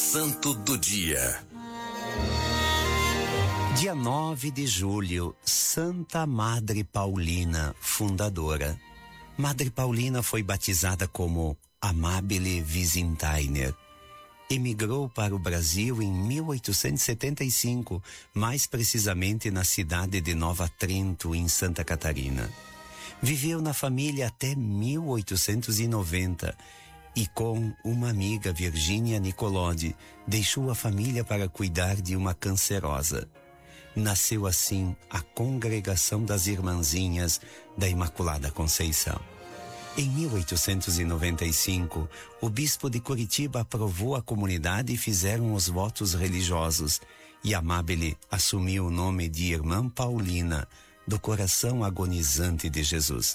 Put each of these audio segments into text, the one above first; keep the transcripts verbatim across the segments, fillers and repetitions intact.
Santo do Dia. Dia nove de julho, Santa Madre Paulina, fundadora. Madre Paulina foi batizada como Amabile Visintainer. Emigrou para o Brasil em mil oitocentos e setenta e cinco, mais precisamente na cidade de Nova Trento, em Santa Catarina. Viveu na família até mil oitocentos e noventa e com uma amiga, Virgínia Nicolodi, deixou a família para cuidar de uma cancerosa. Nasceu assim a Congregação das Irmãzinhas da Imaculada Conceição. Em mil oitocentos e noventa e cinco, o bispo de Curitiba aprovou a comunidade e fizeram os votos religiosos, e Amabile assumiu o nome de Irmã Paulina, do coração agonizante de Jesus.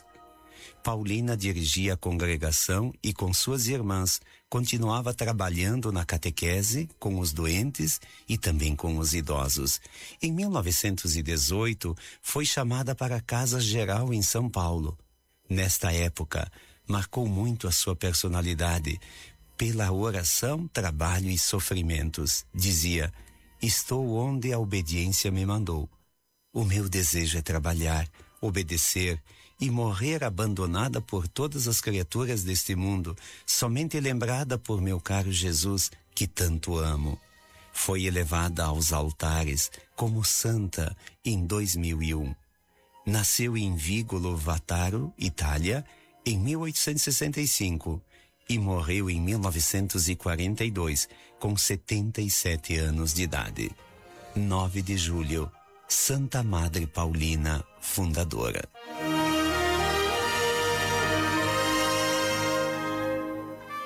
Paulina dirigia a congregação e, com suas irmãs, continuava trabalhando na catequese com os doentes e também com os idosos. Em mil novecentos e dezoito, foi chamada para a Casa Geral em São Paulo. Nesta época, marcou muito a sua personalidade pela oração, trabalho e sofrimentos. Dizia: estou onde a obediência me mandou. O meu desejo é trabalhar, obedecer e morrer abandonada por todas as criaturas deste mundo, somente lembrada por meu caro Jesus, que tanto amo. Foi elevada aos altares como santa em dois mil e um. Nasceu em Vigolo Vataro, Itália, em mil oitocentos e sessenta e cinco e morreu em mil novecentos e quarenta e dois, com setenta e sete anos de idade. nove de julho, Santa Madre Paulina, fundadora.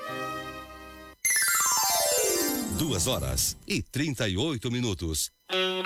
Duas horas e trinta e oito minutos.